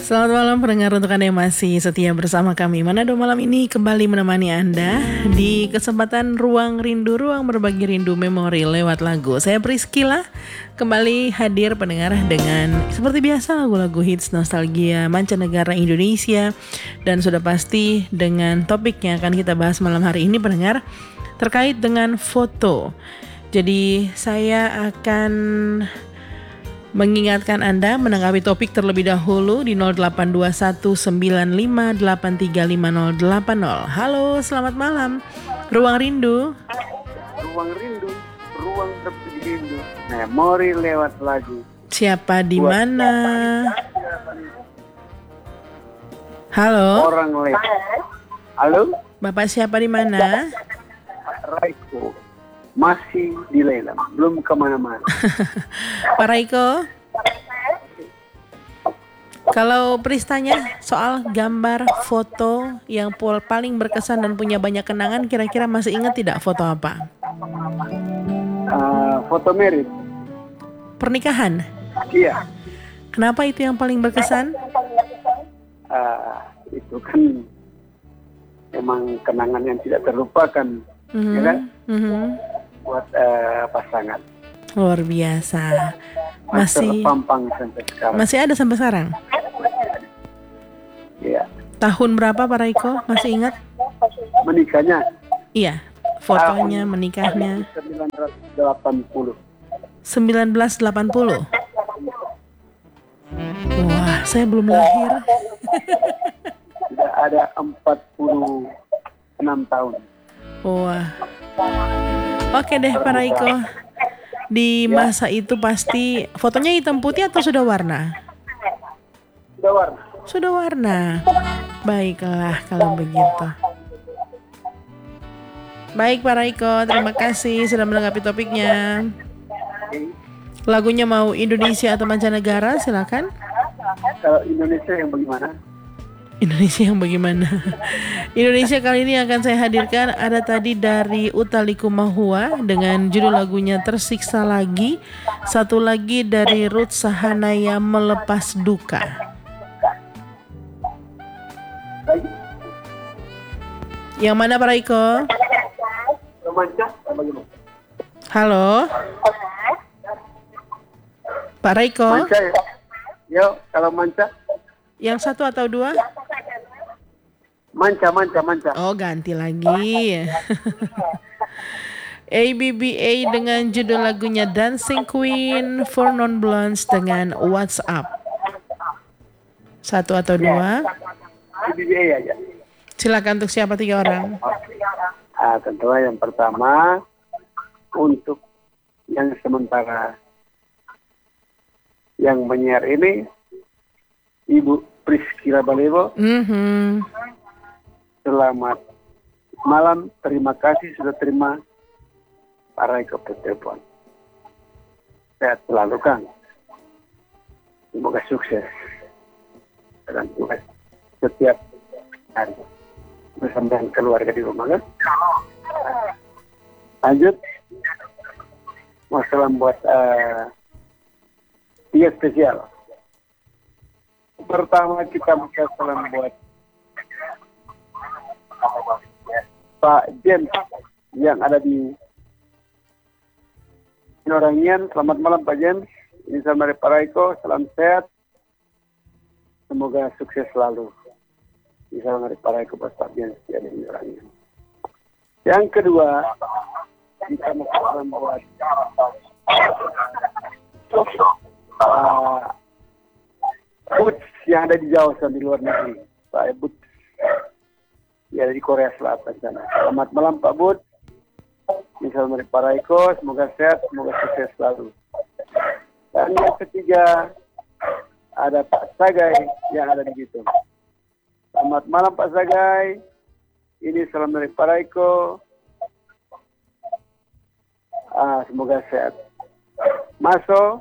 Selamat malam pendengar untuk Anda yang masih setia bersama kami. Manado malam ini kembali menemani Anda di kesempatan Ruang Rindu, Ruang Berbagi Rindu Memori lewat lagu. Saya Priscila kembali hadir pendengar dengan seperti biasa lagu-lagu hits nostalgia mancanegara Indonesia. Dan sudah pasti dengan topik yang akan kita bahas malam hari ini pendengar terkait dengan foto. Jadi saya akan mengingatkan Anda menanggapi topik terlebih dahulu di 082195835080. Halo, selamat malam. Ruang Rindu. Ruang Rindu, ruang berbagi rindu. Memori lewat lagu. Siapa di mana? Halo. Orang lewat. Halo, Bapak siapa di mana? Raiko. Masih di Lelam, belum kemana-mana. Pak Raiko. Kalau Pristanya soal gambar foto yang paling berkesan dan punya banyak kenangan, kira-kira masih ingat tidak foto apa? Foto merit. Pernikahan? Iya. Kenapa itu yang paling berkesan? Itu kan memang kenangan yang tidak terlupakan, ya kan? Buat pasangan. Luar biasa. Masih terpampang sampai sekarang. Masih ada sampai sekarang? Iya. Tahun berapa Pak Raiko? Masih ingat? Menikahnya? Iya. Fotonya, menikahnya. 1980. 1980. Wah, saya belum lahir. Sudah ada 46 tahun. Wah. Oke deh Pak Raiko. Di masa itu pasti fotonya hitam putih atau sudah warna? Sudah warna. Sudah warna. Baiklah kalau begitu. Baik Pak Raiko, terima kasih sudah menanggapi topiknya. Lagunya mau Indonesia atau mancanegara, silakan. Kalau Indonesia yang bagaimana? Indonesia yang bagaimana? Indonesia kali ini akan saya hadirkan ada tadi dari Utha Likumahua dengan judul lagunya Tersiksa Lagi. Satu lagi dari Ruth Sahanaya Melepas Duka. Yang mana Pak Raiko? Manca bagaimana? Halo Pak Raiko. Manca ya? Yo, kalau manca? Yang satu atau dua? Manca. Oh, ganti lagi. ABBA dengan judul lagunya Dancing Queen, For Non Blondes dengan What's Up. Satu atau dua? BBA aja. Silakan untuk siapa 3 orang? Tentu yang pertama untuk yang sementara yang menyiar ini Ibu Priscila Balebo. Selamat malam, terima kasih sudah terima Pak Raiko telepon. Sehat selalu Kang. Semoga sukses dan tugas setiap hari bersama dengan keluarga di rumah kan. Lanjut, masalah buat dia spesial. Pertama kita buka salam buat Pak James yang ada di Norangian. Selamat malam Pak James. Ini sama dari Pak Raiko. Salam sehat. Semoga sukses selalu. Ini sama dari Pak Raiko buat Pak James yang ada di Norangian. Yang kedua kita mau salam buat Boots yang ada di Jawa di luar negeri, Pak Boots yang ada di Korea Selatan sana. Selamat malam Pak Boots. Misal dari Pak Raiko, semoga sehat, semoga sukses selalu. Dan yang ketiga ada Pak Sagai yang ada di situ. Selamat malam Pak Sagai. Ini salam dari Pak Raiko. Semoga sehat. Maso.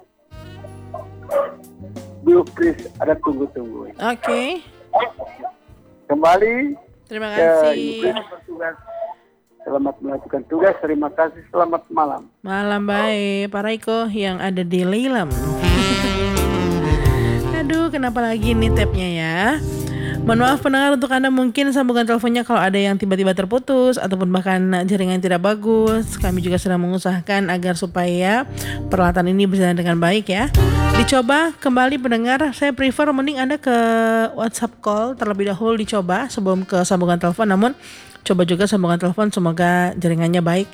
Dulu please ada tunggu-tunggu. Oke. Kembali. Terima kasih. Bertugas. Selamat melakukan tugas. Terima kasih. Selamat malam. Malam baik Pak Raiko yang ada di Lelam. Aduh, kenapa lagi nih tabnya ya? Mohon maaf pendengar, untuk Anda mungkin sambungan teleponnya kalau ada yang tiba-tiba terputus ataupun bahkan jaringan tidak bagus. Kami juga sedang mengusahakan agar supaya peralatan ini berjalan dengan baik ya. Dicoba kembali pendengar, saya prefer mending Anda ke WhatsApp call terlebih dahulu dicoba sebelum ke sambungan telepon. Namun coba juga sambungan telepon, semoga jaringannya baik.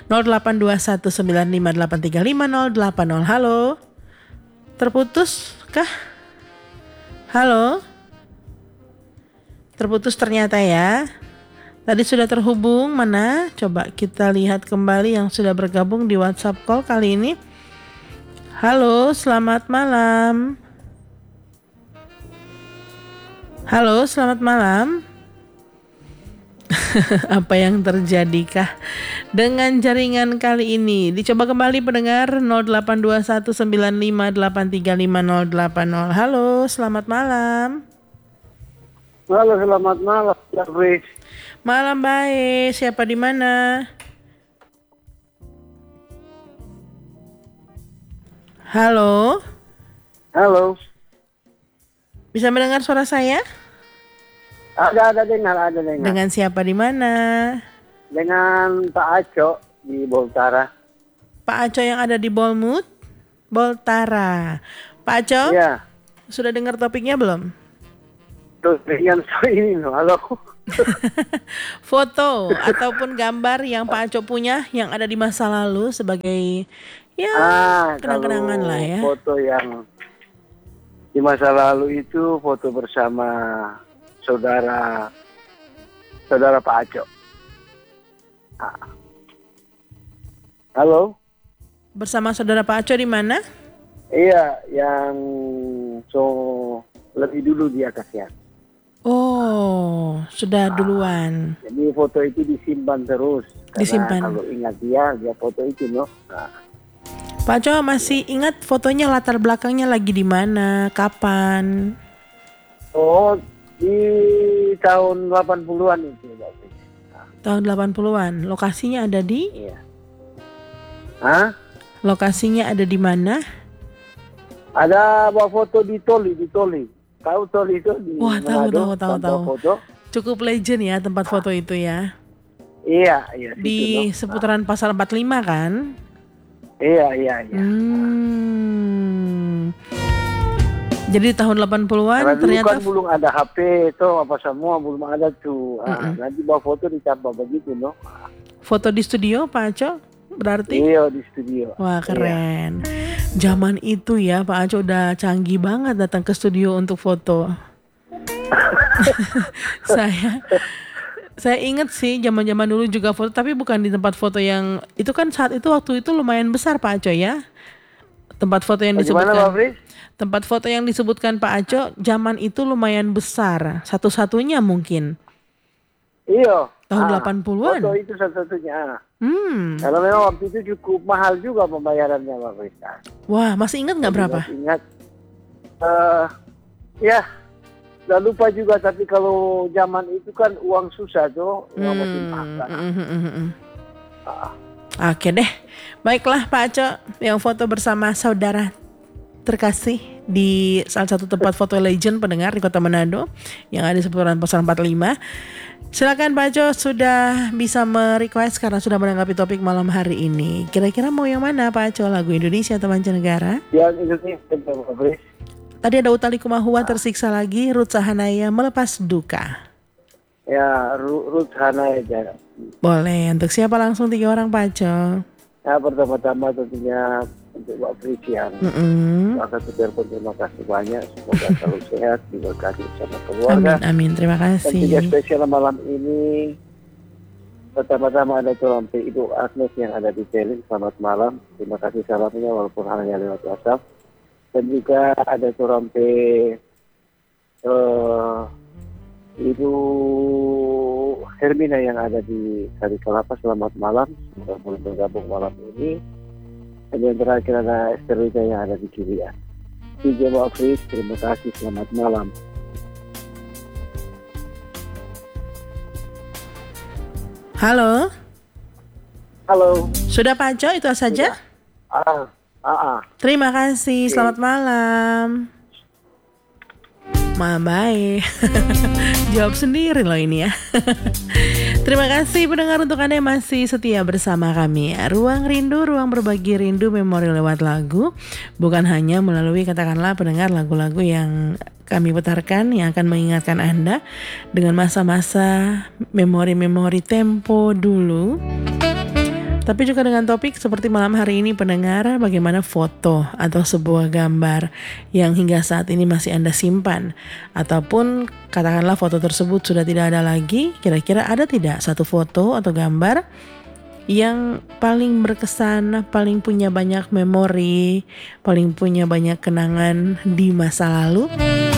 082195835080. Halo. Terputus kah? Halo. Terputus ternyata ya. Tadi sudah terhubung, mana? Coba kita lihat kembali yang sudah bergabung di WhatsApp call kali ini. Halo, selamat malam. Halo, selamat malam. Apa yang terjadikah dengan jaringan kali ini? Dicoba kembali pendengar 082195835080. Halo, selamat malam. Halo, selamat malam, Fris. Malam baik, siapa di mana? Halo. Halo. Bisa mendengar suara saya? Ada dengar. Dengan siapa di mana? Dengan Pak Aco di Boltara. Pak Aco yang ada di Boltara. Pak Aco? Iya. Sudah dengar topiknya belum? Terus dengan ini loh, halo. Foto ataupun gambar yang Pak Aco punya yang ada di masa lalu sebagai ya kenang-kenangan lah ya. Foto yang di masa lalu itu foto bersama saudara Pak Aco. Halo. Bersama saudara Pak Aco di mana? Iya, yang lebih dulu di atas ya. Oh, sudah duluan. Jadi foto itu disimpan terus. Disimpan. Kalau ingat dia foto itu loh. Pak Jo masih ingat fotonya, latar belakangnya lagi di mana, kapan? Oh, di tahun 80-an itu. Tahun 80-an. Lokasinya ada di? Iya. Hah? Lokasinya ada di mana? Ada bawa foto di Toli. Tahu Toli itu di Wah, Manado, tahu. foto. Cukup legend ya tempat foto itu ya. Iya. Di seputaran Pasar 45 kan? Iya. Jadi tahun 80-an Karena dulu ternyata kan belum ada HP itu apa semua belum ada tuh. Nanti bawa foto ditambah begitu loh. Foto di studio Pak Aco berarti? Iya, di studio. Wah, keren. Zaman itu ya Pak Aco udah canggih banget datang ke studio untuk foto. Saya inget sih zaman-zaman dulu juga foto, tapi bukan di tempat foto yang itu kan saat itu waktu itu lumayan besar Pak Aco ya. Tempat foto yang disebutkan. Tempat foto yang disebutkan Pak Aco zaman itu lumayan besar, satu-satunya mungkin. Iya. Tahun 80-an. Foto itu satu-satunya. Kalau memang waktu itu cukup mahal juga pembayarannya Pak Frista. Wah, masih ingat nggak berapa? Ingat. Ya, udah lupa juga. Tapi kalau zaman itu kan uang susah tuh, uang masih mahal. Oke deh, baiklah Pak Aco yang foto bersama saudara terkasih di salah satu tempat foto legend pendengar di Kota Manado yang ada di seputaran Pasar 45. Silakan Pak Aco, sudah bisa merequest karena sudah menanggapi topik malam hari ini. Kira-kira mau yang mana Pak Aco, lagu Indonesia atau mancanegara? Yang Indonesia Pak Fris. Tadi ada Utali Kumahua Tersiksa Lagi, Ruth Sahanaya Melepas Duka. Ya, Ruth Sahanaya. Boleh, untuk siapa langsung 3 orang Pak Aco? Ya, pertama-tama tentunya untuk Pak Fris yang akan telepon, terima kasih banyak. Semoga selalu sehat, diberkati bersama keluarga. Amin, terima kasih. Dan 3 spesial malam ini, pertama-tama ada Turampe Ibu Agnes yang ada di Telin. Selamat malam, terima kasih salamnya walaupun hanya lewat WhatsApp. Dan juga ada Turampe Ibu Hermina yang ada di Kari Kelapa. Selamat malam, semoga boleh bergabung malam ini. Dan yang terakhir ada Esther Rita yang ada di Kirian. DJ Mbak Fris, terima kasih, selamat malam. Halo. Halo. Sudah Pak Aco, itu saja? Sudah. Terima kasih, selamat malam. Baik. Jawab sendiri loh ini ya. Terima kasih pendengar untuk Anda yang masih setia bersama kami ya. Ruang Rindu, ruang berbagi rindu memori lewat lagu. Bukan hanya melalui katakanlah pendengar lagu-lagu yang kami putarkan yang akan mengingatkan Anda dengan masa-masa memori-memori tempo dulu. Tapi juga dengan topik seperti malam hari ini pendengar, bagaimana foto atau sebuah gambar yang hingga saat ini masih Anda simpan. Ataupun katakanlah foto tersebut sudah tidak ada lagi, kira-kira ada tidak satu foto atau gambar yang paling berkesan, paling punya banyak memori, paling punya banyak kenangan di masa lalu.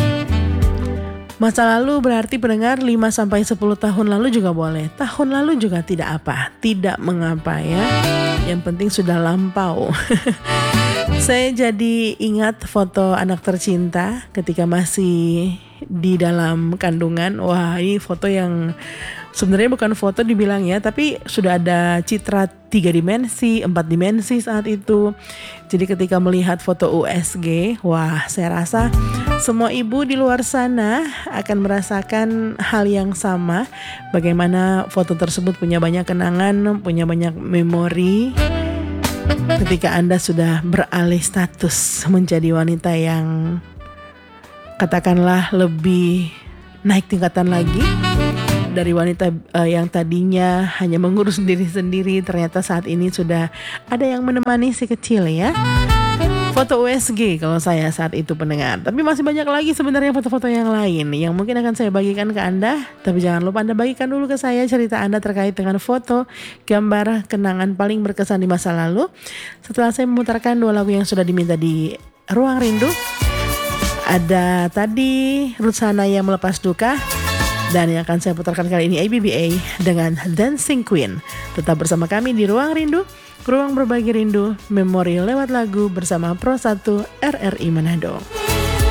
Masa lalu berarti pendengar 5-10 tahun lalu juga boleh. Tahun lalu juga tidak apa, tidak mengapa ya. Yang penting sudah lampau. Saya jadi ingat foto anak tercinta ketika masih di dalam kandungan. Wah, ini foto yang sebenarnya bukan foto dibilang ya, tapi sudah ada citra 3 dimensi, 4 dimensi saat itu. Jadi ketika melihat foto USG, wah saya rasa semua ibu di luar sana akan merasakan hal yang sama. Bagaimana foto tersebut punya banyak kenangan, punya banyak memori. Ketika Anda sudah beralih status menjadi wanita yang katakanlah lebih naik tingkatan lagi. Dari wanita yang tadinya hanya mengurus diri sendiri, ternyata saat ini sudah ada yang menemani si kecil ya. Foto USG kalau saya saat itu pendengar. Tapi masih banyak lagi sebenarnya foto-foto yang lain yang mungkin akan saya bagikan ke Anda. Tapi jangan lupa Anda bagikan dulu ke saya cerita Anda terkait dengan foto, gambar, kenangan paling berkesan di masa lalu. Setelah saya memutarkan 2 lagu yang sudah diminta di Ruang Rindu. Ada tadi Ruth Sahanaya Melepas Duka. Dan yang akan saya putarkan kali ini ABBA dengan Dancing Queen. Tetap bersama kami di Ruang Rindu, ruang berbagi rindu, memori lewat lagu bersama Pro 1 RRI Manado.